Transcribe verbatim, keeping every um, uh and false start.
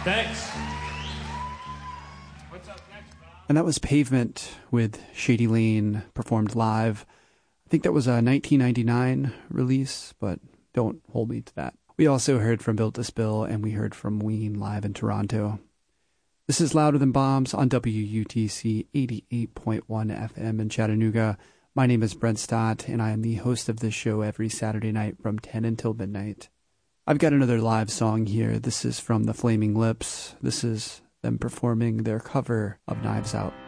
Thanks. What's up next, Bob? And that was Pavement with Shady Lane performed live. I think that was a nineteen ninety-nine release, but don't hold me to that. We also heard from Built to Spill, and we heard from Ween live in Toronto. This is Louder Than Bombs on W U T C eighty-eight point one F M in Chattanooga. My name is Brent Stott, and I am the host of this show every Saturday night from ten until midnight. I've got another live song here. This is from the Flaming Lips. This is them performing their cover of Knives Out.